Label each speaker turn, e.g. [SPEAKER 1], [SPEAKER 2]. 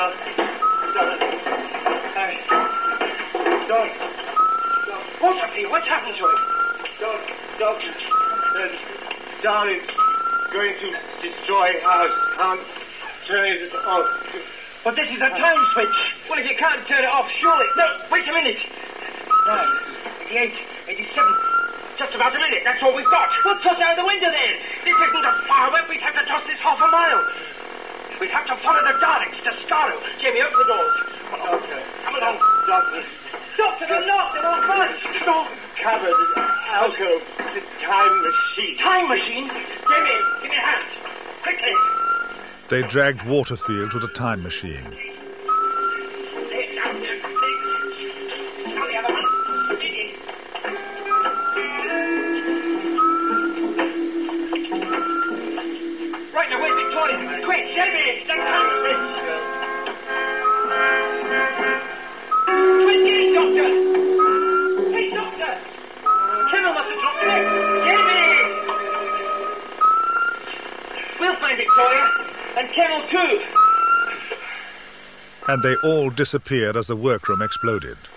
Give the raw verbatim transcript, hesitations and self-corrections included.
[SPEAKER 1] Doc. Doc. Uh, Doc. Doc.
[SPEAKER 2] What's up here? What's happened to him?
[SPEAKER 1] Doc. Doc. Uh, Darling's going to destroy us. Can't turn it off.
[SPEAKER 2] But this is a time switch. Well, if you can't turn it off, surely... No, wait a minute. Nine, eighty-eight, eighty-seven. Just about a minute. That's all we've got. We'll toss out the window then. This isn't a firework. We'd have to toss this half a mile. We'd have to follow the Daleks to Skaro. Jamie, open the doors. Come on, Doctor. Come along.
[SPEAKER 1] Doctor.
[SPEAKER 2] Doctor, they're locked. They're all fine. No.
[SPEAKER 1] Cupboard, alcove, the time machine.
[SPEAKER 2] Time machine? Jamie, give me a hand. Quickly.
[SPEAKER 3] They dragged Waterfield to the time machine.
[SPEAKER 2] Right now, where's Victoria? Quick, Jamie, the time machine. Quick, get it, Doctor. Hey, Doctor. Kendall must have dropped it. Jamie! We'll find Victoria. And Kennel too.
[SPEAKER 3] And they all disappeared as the workroom exploded.